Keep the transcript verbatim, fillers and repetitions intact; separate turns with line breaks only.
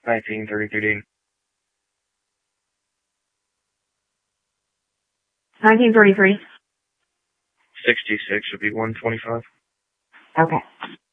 nineteen thirty-two D.
nineteen thirty-three.
sixty-six would be one twenty-five.
Okay.